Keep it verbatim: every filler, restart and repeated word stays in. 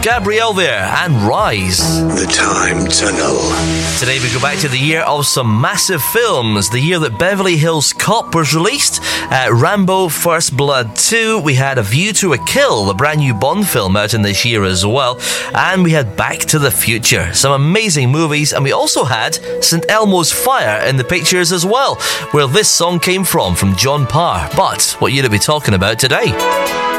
Gabrielle there, and Rise. The Time Tunnel. Today we go back to the year of some massive films. The year that Beverly Hills Cop was released, uh, Rambo First Blood two, we had A View to a Kill, the brand new Bond film out in this year as well, and we had Back to the Future. Some amazing movies, and we also had Saint Elmo's Fire in the pictures as well, where this song came from, from John Parr. But what year are we talking about today?